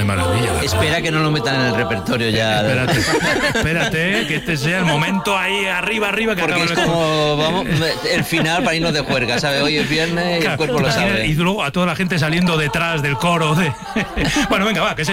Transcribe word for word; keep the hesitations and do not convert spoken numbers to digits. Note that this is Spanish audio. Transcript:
de maravilla. Espera que no lo metan en el repertorio ya. Espérate, espérate, que este sea el momento ahí arriba, arriba, que porque acaba es el... como vamos, el final para irnos de juerga, ¿sabes? Hoy es viernes y el cuerpo lo sabe. Y luego a toda la gente saliendo detrás del coro de... Bueno, venga, va, que se